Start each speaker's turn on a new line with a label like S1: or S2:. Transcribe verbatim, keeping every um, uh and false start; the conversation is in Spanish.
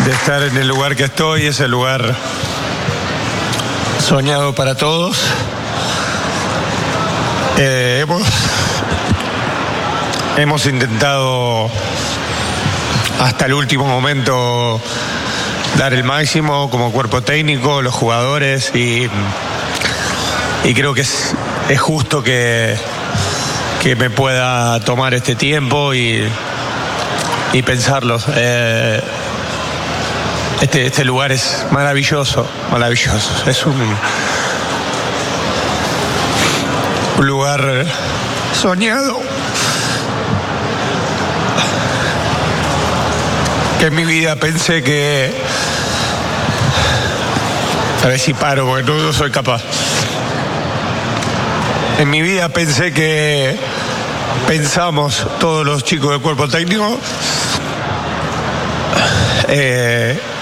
S1: de estar en el lugar que estoy, es el lugar soñado para todos. Eh, hemos, hemos intentado hasta el último momento dar el máximo como cuerpo técnico, los jugadores, y, y creo que es, es justo que, que me pueda tomar este tiempo y, y pensarlo. Eh, este, este lugar es maravilloso, maravilloso. Es un, un lugar soñado que en mi vida pensé que... A ver si paro, porque no, no soy capaz. En mi vida pensé que pensamos todos los chicos del cuerpo técnico eh,